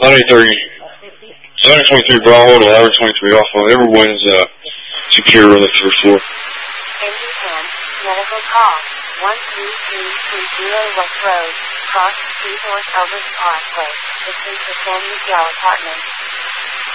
1123 Bravo to 1123 Alpha. Everyone's secure on the third floor. ND10, medical call. 13330 West Road, Cross Street, North Elvis Parkway. This is the San Miguel Apartment.